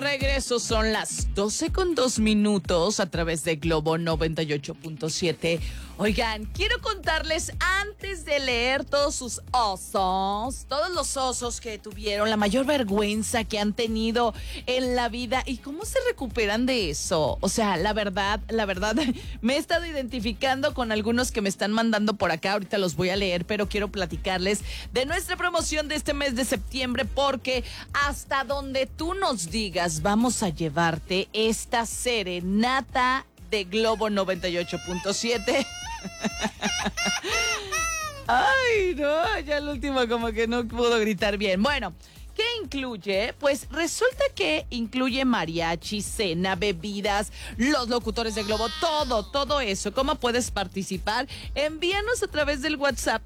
regreso, son las 12:02 a través de Globo 98.7. Oigan, quiero contarles antes de leer todos sus osos, todos los osos que tuvieron, la mayor vergüenza que han tenido en la vida y cómo se recuperan de eso. O sea, la verdad, me he estado identificando con algunos que me están mandando por acá. Ahorita los voy a leer, pero quiero platicarles de nuestra promoción de este mes de septiembre, porque hasta donde tú nos digas, vamos a llevarte esta serenata de Globo 98.7. Ay, no, ya el último como que no pudo gritar bien. Bueno, ¿qué incluye? Pues resulta que incluye mariachi, cena, bebidas, los locutores de Globo, todo eso. ¿Cómo puedes participar? Envíanos a través del WhatsApp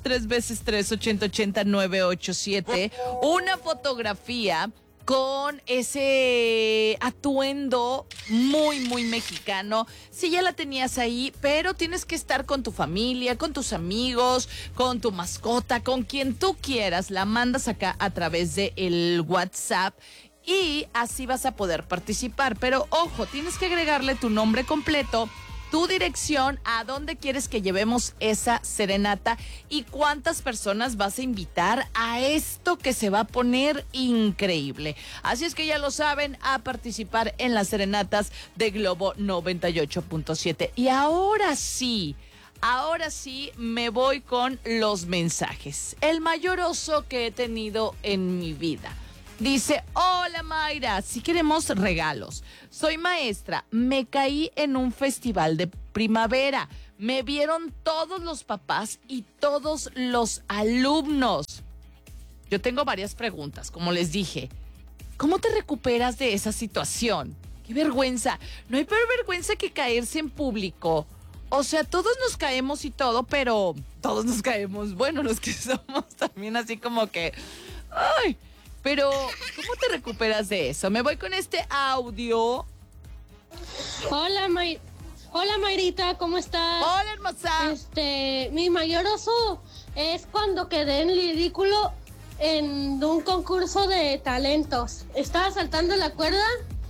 3x3 8080-987 una fotografía con ese atuendo muy mexicano. Si ya la tenías ahí, pero tienes que estar con tu familia, con tus amigos, con tu mascota, con quien tú quieras. La mandas acá a través del WhatsApp y así vas a poder participar. Pero ojo, tienes que agregarle tu nombre completo, tu dirección, a dónde quieres que llevemos esa serenata y cuántas personas vas a invitar a esto que se va a poner increíble. Así es que ya lo saben, a participar en las serenatas de Globo 98.7. Y ahora sí me voy con los mensajes. El mayor oso que he tenido en mi vida. Dice: hola Mayra, si queremos regalos. Soy maestra, me caí en un festival de primavera. Me vieron todos los papás y todos los alumnos. Yo tengo varias preguntas, como les dije. ¿Cómo te recuperas de esa situación? ¡Qué vergüenza! No hay peor vergüenza que caerse en público. O sea, todos nos caemos y todo, pero todos nos caemos. Bueno, los que somos también así como que... ¡ay! Pero, ¿cómo te recuperas de eso? Me voy con este audio. Hola, Mayrita, ¿cómo estás? Hola, hermosa. Mi mayor oso es cuando quedé en ridículo en un concurso de talentos. Estaba saltando la cuerda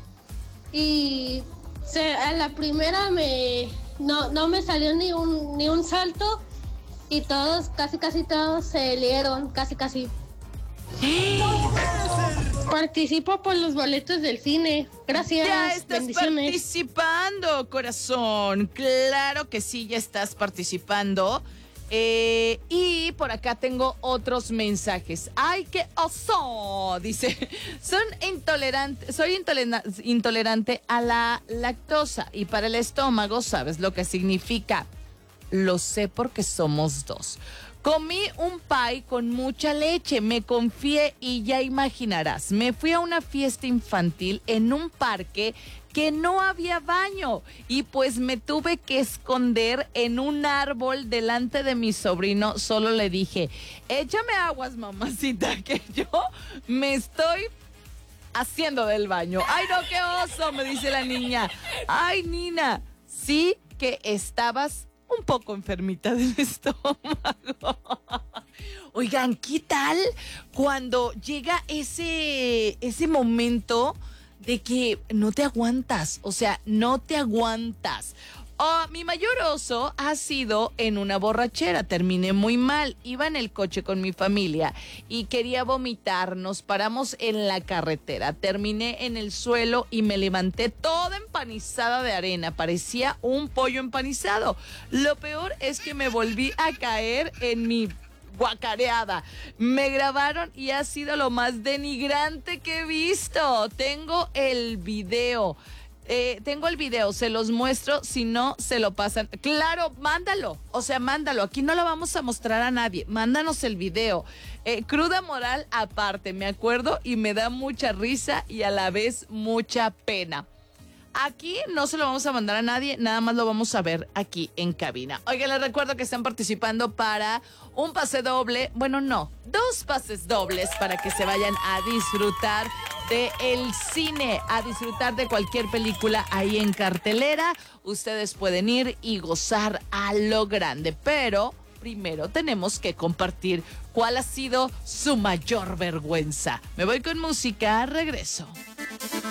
y a la primera no me salió ni un salto y casi todos se lieron, casi. Participo por los boletos del cine. Gracias. Ya estás bendiciones. Participando, corazón. Claro que sí, ya estás participando. Y por acá tengo otros mensajes. ¡Ay, qué oso! Dice: soy intolerante a la lactosa y para el estómago, ¿sabes lo que significa? Lo sé porque somos dos. Comí un pie con mucha leche, me confié y ya imaginarás, me fui a una fiesta infantil en un parque que no había baño y pues me tuve que esconder en un árbol delante de mi sobrino. Solo le dije: échame aguas, mamacita, que yo me estoy haciendo del baño. ¡Ay, no, qué oso!, me dice la niña. ¡Ay, Nina! Sí que estabas un poco enfermita del estómago. Oigan, ¿qué tal cuando llega ese momento de que no te aguantas? O sea, no te aguantas. Mi mayor oso ha sido en una borrachera. Terminé muy mal. Iba en el coche con mi familia y quería vomitar. Nos paramos en la carretera. Terminé en el suelo y me levanté toda empanizada de arena. Parecía un pollo empanizado. Lo peor es que me volví a caer en mi guacareada. Me grabaron y ha sido lo más denigrante que he visto. Tengo el video, se los muestro, si no se lo pasan. Claro, mándalo, mándalo, aquí no lo vamos a mostrar a nadie, mándanos el video. Cruda moral aparte, me acuerdo y me da mucha risa y a la vez mucha pena. Aquí no se lo vamos a mandar a nadie, nada más lo vamos a ver aquí en cabina. Oigan, les recuerdo que están participando para un pase doble, dos pases dobles para que se vayan a disfrutar del cine, a disfrutar de cualquier película ahí en cartelera. Ustedes pueden ir y gozar a lo grande, pero primero tenemos que compartir cuál ha sido su mayor vergüenza. Me voy con música, regreso.